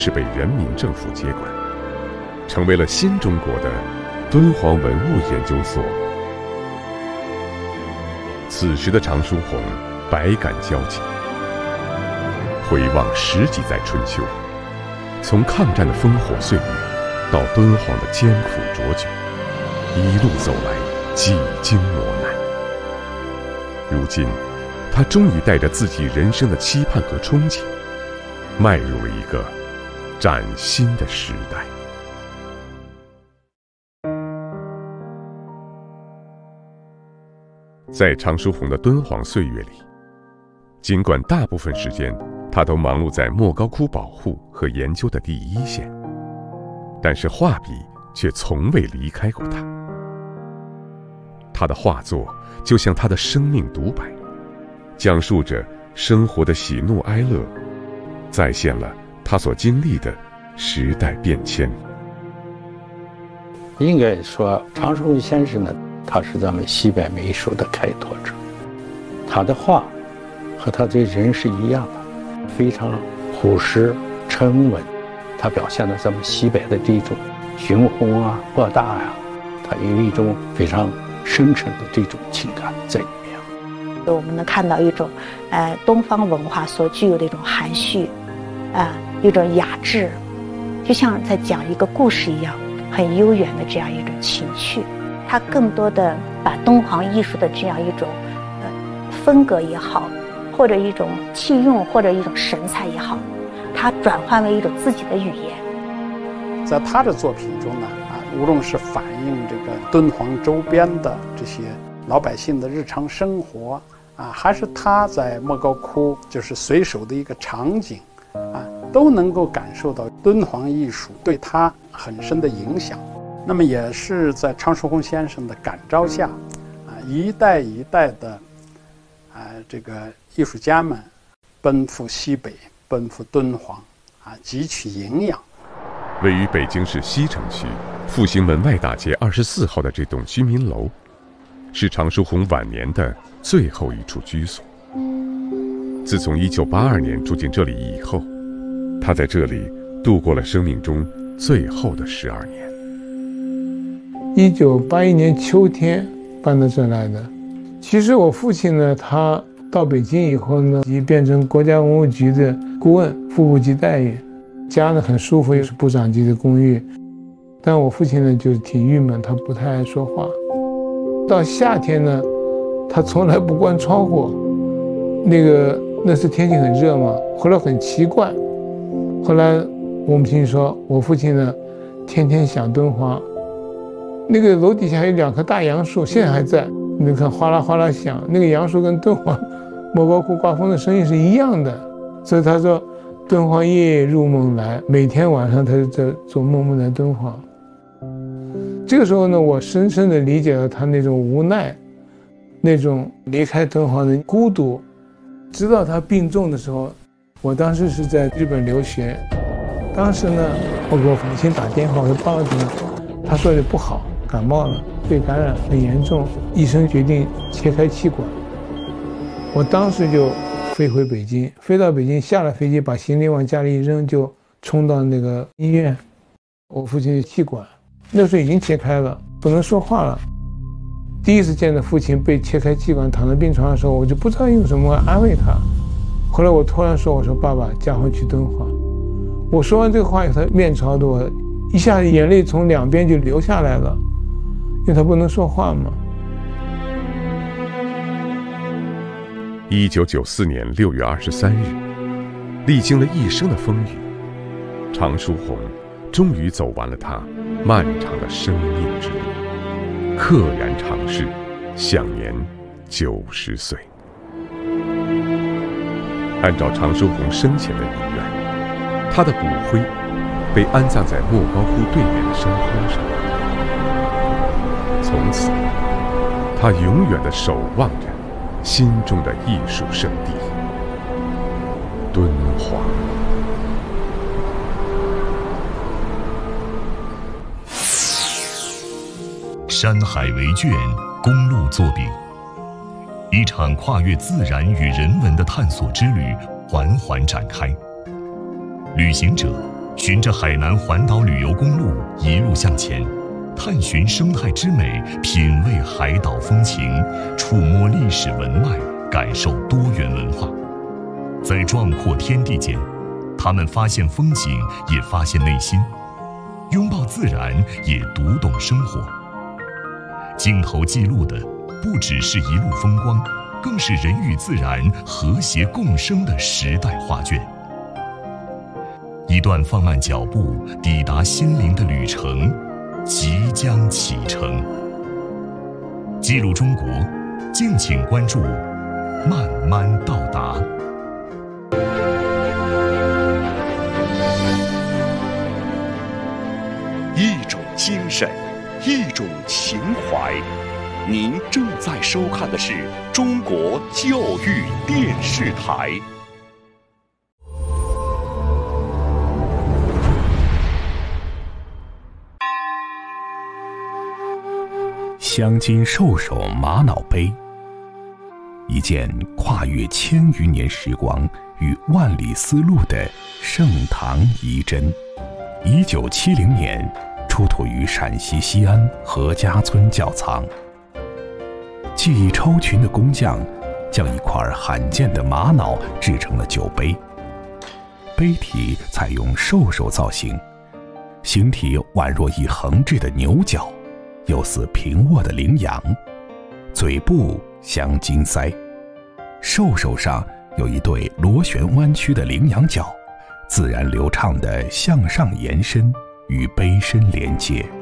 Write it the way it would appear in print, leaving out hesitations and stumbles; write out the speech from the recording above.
是被人民政府接管，成为了新中国的敦煌文物研究所。此时的常书鸿百感交集，回望10几载春秋，从抗战的烽火岁月到敦煌的艰苦卓绝，一路走来几经磨难。如今他终于带着自己人生的期盼和憧憬，迈入了一个崭新的时代。在常书鸿的敦煌岁月里，尽管大部分时间他都忙碌在莫高窟保护和研究的第一线，但是画笔却从未离开过他。他的画作就像他的生命独白，讲述着生活的喜怒哀乐，再现了他所经历的时代变迁。 应该说，常书鸿先生呢，他是咱们西北美术的开拓者。他的画和他这人是一样的，非常朴实沉稳。他表现了咱们西北的这种雄宏啊、博大啊，他有一种非常深沉的这种情感在里面。 我们能看到一种东方文化所具有的一种含蓄一种雅致，就像在讲一个故事一样，很悠远的这样一种情趣。它更多的把敦煌艺术的这样一种风格也好，或者一种气用，或者一种神采也好，它转换为一种自己的语言。 在他的作品中呢，无论是反映这个敦煌周边的这些老百姓的日常生活还是他在莫高窟就是随手的一个场景都能够感受到敦煌艺术对他很深的影响。那么也是在常书鸿先生的感召下一代一代的这个艺术家们奔赴西北，奔赴敦煌汲取营养。 位于北京市西城区复兴门外大街24号的这栋居民楼，是常书鸿晚年的最后一处居所。自从1982年住进这里以后，他在这里度过了生命中最后的12年。 1981年秋天搬到这来的。其实我父亲呢，他到北京以后呢，已变成国家文物局的顾问，副部级待遇，家呢很舒服，又是部长级的公寓。但我父亲呢就挺郁闷，他不太爱说话。到夏天呢，他从来不关窗户，那时天气很热嘛，后来很奇怪。后来我母亲说，我父亲呢天天想敦煌，那个楼底下有2棵大杨树，现在还在，你看哗啦哗啦响，那个杨树跟敦煌莫高窟刮风的声音是一样的。所以他说，敦煌夜夜入梦来，每天晚上他就在做梦在敦煌。这个时候呢，我深深地理解了他那种无奈，那种离开敦煌的孤独。直到他病重的时候，我当时是在日本留学，当时呢，我给我父亲打电话，我说爸爸怎么？他说的不好，感冒了，肺感染很严重，医生决定切开气管。我当时就飞回北京，飞到北京，下了飞机把行李往家里一扔，就冲到那个医院。我父亲的气管那时候已经切开了，不能说话了。第一次见到父亲被切开气管躺在病床上的时候，我就不知道用什么安慰他。后来我突然说，我说爸爸，家回去敦煌。我说完这个话以后，他面朝着我，一下子眼泪从2边就流下来了，因为他不能说话嘛。 1994年6月23日，历经了一生的风雨，常书鸿终于走完了他漫长的生命之路，溘然长逝，享年90岁。按照常书鸿生前的遗愿，他的骨灰被安葬在莫高窟对面的山坡上。从此，他永远地守望着心中的艺术圣地敦煌。 山海为卷，公路作笔，一场跨越自然与人文的探索之旅缓缓展开。旅行者循着海南环岛旅游公路一路向前，探寻生态之美，品味海岛风情，触摸历史文脉，感受多元文化。在壮阔天地间，他们发现风景，也发现内心；拥抱自然，也读懂生活。镜头记录的不只是一路风光，更是人与自然和谐共生的时代画卷。一段放慢脚步抵达心灵的旅程即将启程。记录中国，敬请关注慢慢到达。 一种精神，一种情怀。您正在收看的是中国教育电视台。 镶金兽首玛瑙杯，一件跨越千余年时光与万里丝路的盛唐遗珍。1970年出土于陕西西安何家村窖藏。技艺超群的工匠将一块罕见的玛瑙制成了酒杯，杯体采用兽首造型，形体宛若一横置的牛角，又似平卧的羚羊，嘴部镶金鳃，兽首上有一对螺旋弯曲的羚羊角，自然流畅地向上延伸，与杯身连接。